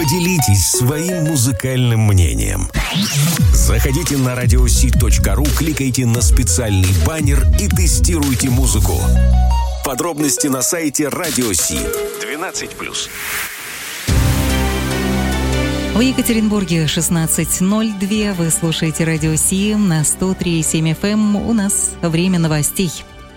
Поделитесь своим музыкальным мнением. Заходите на radiosee.ru, кликайте на специальный баннер и тестируйте музыку. Подробности на сайте Radio Sea. 12+. В Екатеринбурге 16:02. Вы слушаете Радио Си на 103,7 FM. У нас время новостей.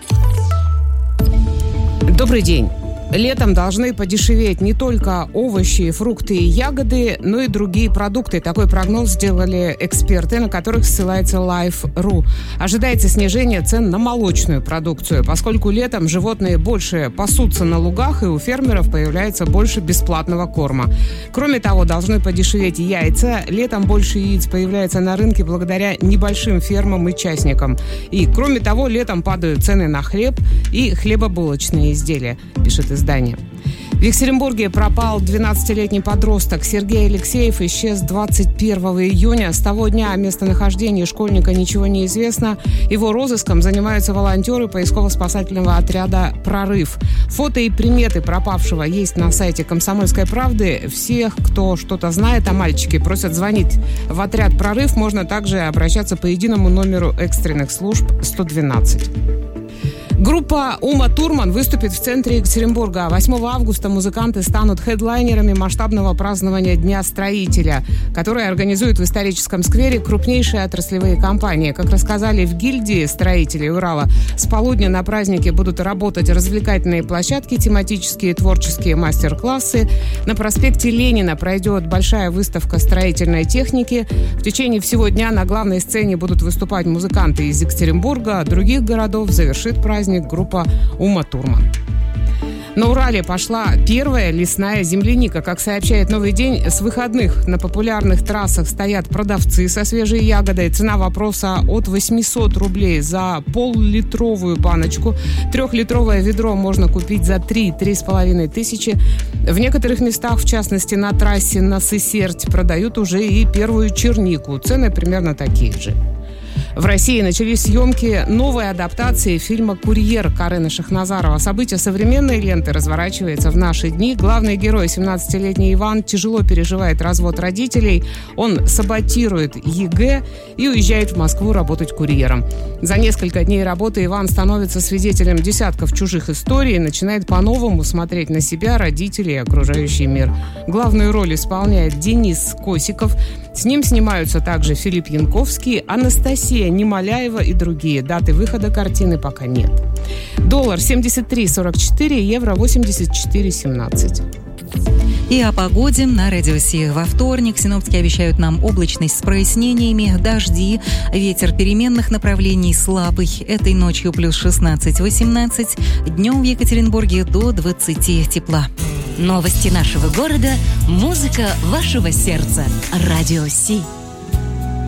Добрый день. Летом должны подешеветь не только овощи, фрукты и ягоды, но и другие продукты. Такой прогноз сделали эксперты, на которых ссылается Life.ru. Ожидается снижение цен на молочную продукцию, поскольку летом животные больше пасутся на лугах, и у фермеров появляется больше бесплатного корма. Кроме того, должны подешеветь яйца. Летом больше яиц появляется на рынке благодаря небольшим фермам и частникам. И, кроме того, летом падают цены на хлеб и хлебобулочные изделия, пишет издание. В Екатеринбурге пропал 12-летний подросток. Сергей Алексеев исчез 21 июня. С того дня о местонахождении школьника ничего не известно. Его розыском занимаются волонтеры поисково-спасательного отряда «Прорыв». Фото и приметы пропавшего есть на сайте «Комсомольской правды». Всех, кто что-то знает о мальчике, просят звонить в отряд «Прорыв». Можно также обращаться по единому номеру экстренных служб 112. Группа Ума Турман выступит в центре Екатеринбурга. 8 августа музыканты станут хедлайнерами масштабного празднования Дня строителя, которое организует в историческом сквере крупнейшие отраслевые компании. Как рассказали в гильдии строителей Урала, с полудня на празднике будут работать развлекательные площадки, тематические и творческие мастер-классы. На проспекте Ленина пройдет большая выставка строительной техники. В течение всего дня на главной сцене будут выступать музыканты из Екатеринбурга, других городов. Завершит праздник группа Ума Турман. На Урале пошла первая лесная земляника. Как сообщает «Новый день», с выходных на популярных трассах стоят продавцы со свежей ягодой. Цена вопроса от 800 рублей за пол-литровую баночку. 3-литровое ведро можно купить за 3-3,5 тысячи. В некоторых местах, в частности на трассе на Сысерть, продают уже и первую чернику. Цены примерно такие же. В России начались съемки новой адаптации фильма «Курьер» Карена Шахназарова. События современной ленты разворачиваются в наши дни. Главный герой, 17-летний Иван, тяжело переживает развод родителей. Он саботирует ЕГЭ и уезжает в Москву работать курьером. За несколько дней работы Иван становится свидетелем десятков чужих историй и начинает по-новому смотреть на себя, родителей и окружающий мир. Главную роль исполняет Денис Косиков. С ним снимаются также Филипп Янковский, Анастасия Немоляева и другие. Даты выхода картины пока нет. Доллар 73.44, евро 84.17. И о погоде на Радио Си. Во вторник синоптики обещают нам облачность с прояснениями, дожди, ветер переменных направлений слабый. Этой ночью плюс 16-18, днем в Екатеринбурге до 20 тепла. Новости нашего города, музыка вашего сердца. Радио Си.